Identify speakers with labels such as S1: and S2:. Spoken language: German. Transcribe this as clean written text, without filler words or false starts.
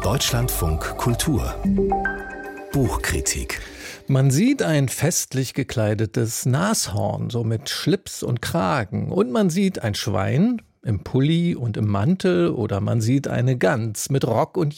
S1: Deutschlandfunk Kultur Buchkritik.
S2: Man sieht ein festlich gekleidetes Nashorn, so mit Schlips und Kragen. Und man sieht ein Schwein im Pulli und im Mantel. Oder man sieht eine Gans mit Rock und